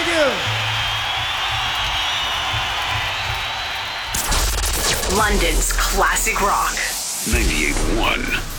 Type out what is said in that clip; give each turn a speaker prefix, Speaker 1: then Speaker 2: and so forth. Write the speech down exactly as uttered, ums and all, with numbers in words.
Speaker 1: Thank you.
Speaker 2: London's classic rock.
Speaker 3: ninety-eight point one